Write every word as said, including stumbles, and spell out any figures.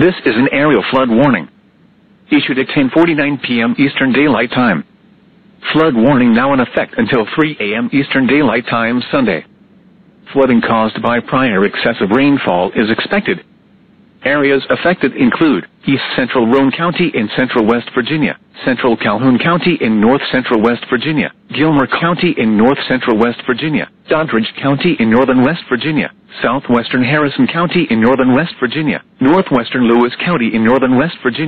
This is an aerial flood warning. Issued at ten forty-nine p m Eastern Daylight Time. Flood warning now in effect until three a m Eastern Daylight Time Sunday. Flooding caused by prior excessive rainfall is expected. Areas affected include East Central Roane County in Central West Virginia, Central Calhoun County in North Central West Virginia, Gilmer County in North Central West Virginia, Doddridge County in Northern West Virginia, Southwestern Harrison County in Northern West Virginia, Northwestern Lewis County in Northern West Virginia,